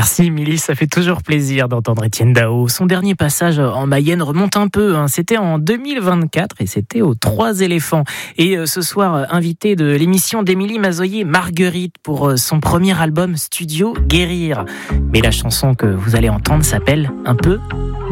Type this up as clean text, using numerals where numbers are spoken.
Merci Émilie, ça fait toujours plaisir d'entendre Étienne Dao. Son dernier passage en Mayenne remonte un peu, c'était en 2024 et c'était aux Trois Éléphants. Et ce soir, invité de l'émission d'Émilie Mazoyer, Marguerite, pour son premier album studio Guérir. Mais la chanson que vous allez entendre s'appelle Un peu